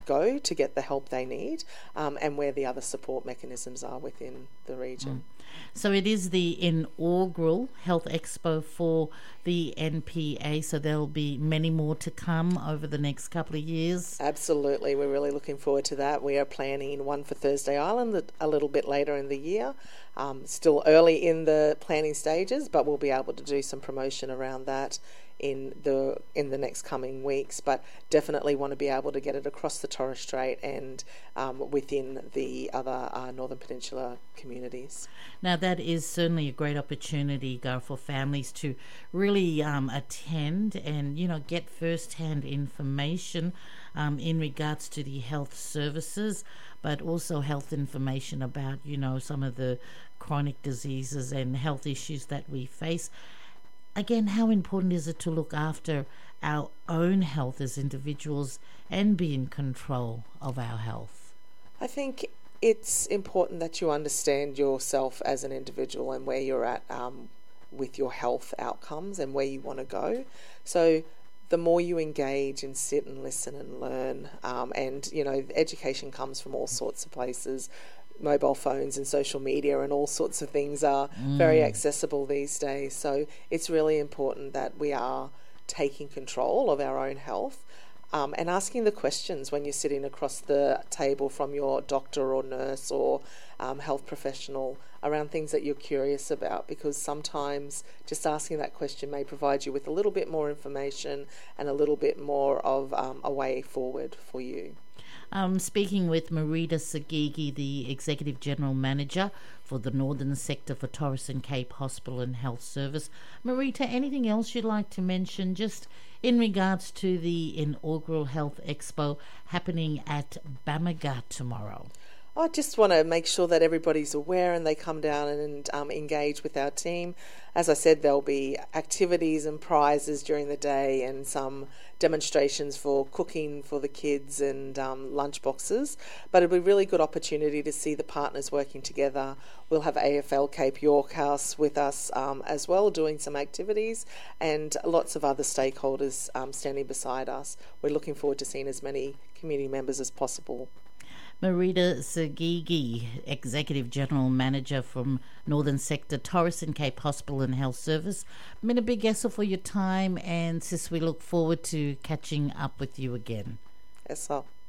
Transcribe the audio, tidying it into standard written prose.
go to get the help they need, and where the other support mechanisms are within the region. So it is the inaugural Health Expo for the NPA, so there'll be many more to come over the next couple of years. Absolutely, we're really looking forward to that. We are planning one for Thursday Island a little bit later in the year. Still early in the planning stages, but we'll be able to do some promotion around that in the next coming weeks, but definitely want to be able to get it across the Torres Strait and within the other Northern Peninsula communities. Now that is certainly a great opportunity, Gar, for families to really attend and get first-hand information in regards to the health services, but also health information about some of the chronic diseases and health issues that we face. Again, how important is it to look after our own health as individuals and be in control of our health? I think it's important that you understand yourself as an individual and where you're at with your health outcomes and where you want to go. So the more you engage and sit and listen and learn, and education comes from all sorts of places. Mobile phones and social media and all sorts of things are very accessible these days. So it's really important that we are taking control of our own health and asking the questions when you're sitting across the table from your doctor or nurse or health professional around things that you're curious about, because sometimes just asking that question may provide you with a little bit more information and a little bit more of a way forward for you. Speaking with Marita Sagigi, the Executive General Manager for the Northern Sector for Torres and Cape Hospital and Health Service. Marita, anything else you'd like to mention just in regards to the inaugural Health Expo happening at Bamaga tomorrow? I just want to make sure that everybody's aware and they come down and engage with our team. As I said, there'll be activities and prizes during the day and some demonstrations for cooking for the kids and lunch boxes. But it'll be a really good opportunity to see the partners working together. We'll have AFL Cape York House with us as well, doing some activities, and lots of other stakeholders standing beside us. We're looking forward to seeing as many community members as possible. Marita Sagigi, Executive General Manager from Northern Sector, Torres and Cape Hospital and Health Service. Mina Bigessa for your time, and sis, we look forward to catching up with you again. Yes, sir.